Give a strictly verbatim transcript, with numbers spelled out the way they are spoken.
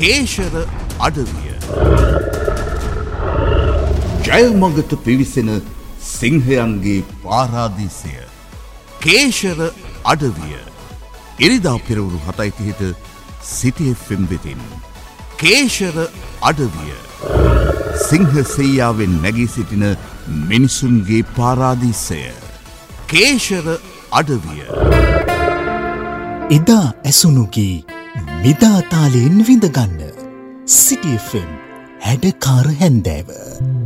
කේශර අඩවිය. ජයමගට පිවිසෙන සිංහයන්ගේ පාරාදීසය. කේශර අඩවිය. ඉරිදා පෙරවරු හතයි තිහට සිටි එෆ් එම් වෙතින්. කේශර අඩවිය. සිංහ සෙයියාවෙන් නැගී සිටින මිනිසුන්ගේ පාරාදීසය. කේශර අඩවිය. එදා ඇසුණුගේ මිදාතාලයෙන් විඳගන්න සිටි එෆ් එම් හැඩකාර හැන්දෑව.